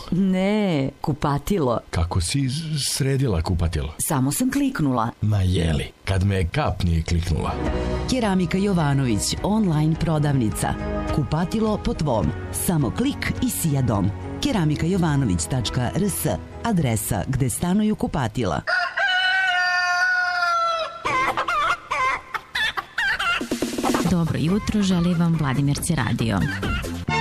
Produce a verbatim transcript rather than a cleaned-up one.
Ne, kupatilo. Kako si sredila kupatilo? Samo sam kliknula. Ma jeli, kad me kap nije kliknula. Keramika Jovanović, online prodavnica. Kupatilo po tvom. Samo klik i sija dom. keramika jovanović tačka r s, adresa gde stanuju kupatila. Dobro jutro, želi vam Vladimirci radio.